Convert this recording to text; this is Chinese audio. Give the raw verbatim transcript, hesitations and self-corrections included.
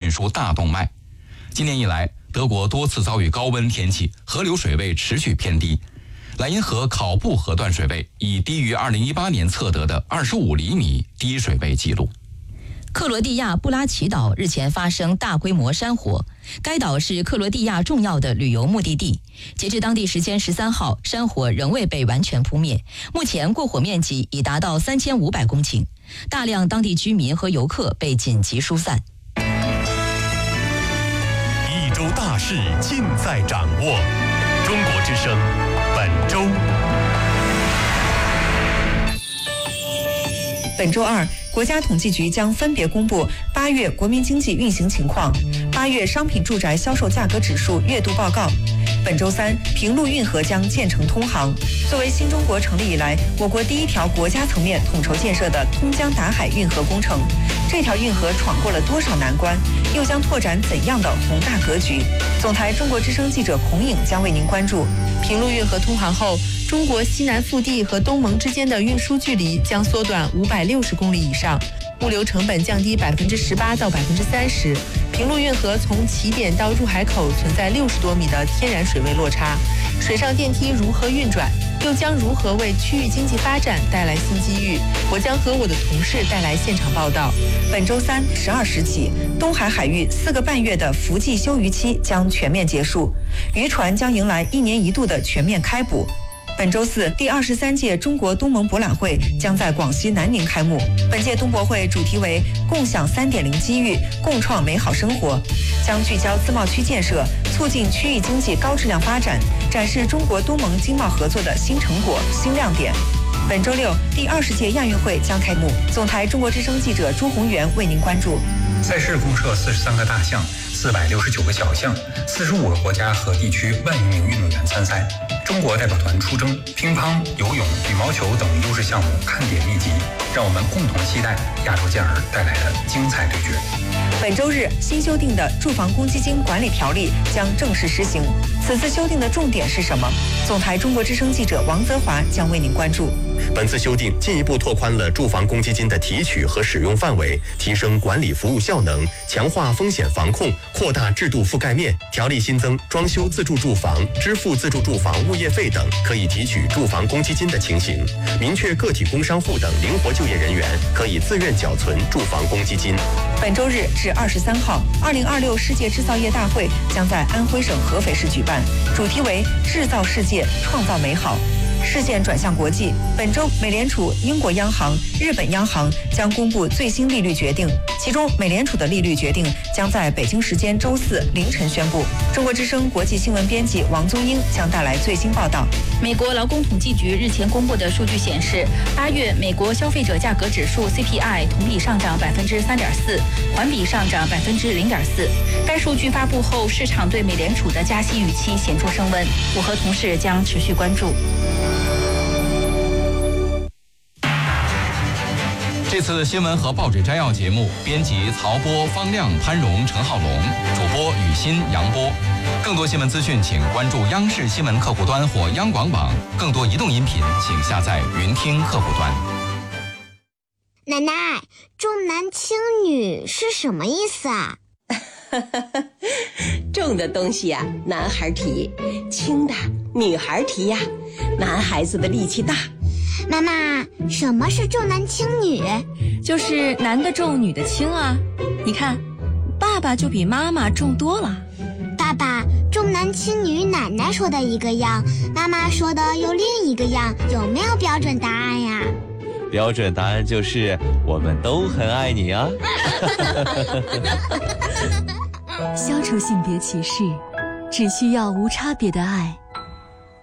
运输大动脉。今年以来，德国多次遭遇高温天气，河流水位持续偏低。莱茵河考布河段水位已低于二零一八年测得的二十五厘米低水位记录。 克罗地亚布拉奇岛日前发生大规模山火，该岛是克罗地亚重要的旅游目的地。截至当地时间十三号，山火仍未被完全扑灭，目前过火面积已达到三千五百公顷，大量当地居民和游客被紧急疏散。 一周大事尽在掌握，中国之声本周。 本周二，国家统计局将分别公布八月国民经济运行情况、八月商品住宅销售价格指数月度报告。本周三，平陆运河将建成通航。作为新中国成立以来我国第一条国家层面统筹建设的通江达海运河工程，这条运河闯过了多少难关，又将拓展怎样的宏大格局？总台中国之声记者孔颖将为您关注。 平陆运河通航后，中国西南腹地和东盟之间的运输距离将缩短五百六十公里以上，物流成本降低百分之十八到百分之三十。平陆运河从起点到入海口存在六十多米的天然水位落差，水上电梯如何运转，又将如何为区域经济发展带来新机遇？我将和我的同事带来现场报道。 本周三十二时起，东海海域四个半月的伏季休渔期将全面结束，渔船将迎来一年一度的全面开捕。本周四，第二十三届中国东盟博览会将在广西南宁开幕。本届东博会主题为“共享 三点零 机遇，共创美好生活”，将聚焦自贸区建设，促进区域经济高质量发展，展示中国东盟经贸合作的新成果、新亮点。本周六，第二十届亚运会将开幕。总台中国之声记者朱宏元为您关注。 赛事共设四十三个大项，四百六十九个小项，四十五个国家和地区万余名运动员参赛。中国代表团出征，乒乓、游泳、羽毛球等优势项目看点密集，让我们共同期待亚洲健儿带来的精彩对决。 本周日，新修订的住房公积金管理条例将正式施行。此次修订的重点是什么？总台中国之声记者王泽华将为您关注。 本次修订进一步拓宽了住房公积金的提取和使用范围，提升管理服务效能，强化风险防控，扩大制度覆盖面。条例新增装修自住住房、支付自住住房物业费等可以提取住房公积金的情形，明确个体工商户等灵活就业人员可以自愿缴存住房公积金。 本周日至二十三号，二零二六世界制造业大会将在安徽省合肥市举办，主题为“制造世界，创造美好”。视线转向国际，本周美联储、英国央行、日本央行将公布最新利率决定，其中美联储的利率决定将在北京时间周四凌晨宣布。中国之声国际新闻编辑王宗英将带来最新报道。 美国劳工统计局日前公布的数据显示，八月美国消费者价格指数 C P I 同比上涨百分之三点四，环比上涨百分之零点四。该数据发布后，市场对美联储的加息预期显著升温。我和同事将持续关注。 这次新闻和报纸摘要节目，编辑曹波、方亮、潘荣、陈浩龙，主播雨欣、杨波。更多新闻资讯，请关注央视新闻客户端或央广网。更多移动音频，请下载云听客户端。 奶奶，重男轻女是什么意思啊？ 重的东西呀、啊，男孩提；轻的，女孩提呀。男孩子的力气大。 妈妈，什么是重男轻女？ 就是男的重，女的轻啊。你看，爸爸就比妈妈重多了。 爸爸，重男轻女，奶奶说的一个样，妈妈说的又另一个样，有没有标准答案呀？ 标准答案就是我们都很爱你啊。 消除性别歧视，只需要无差别的爱。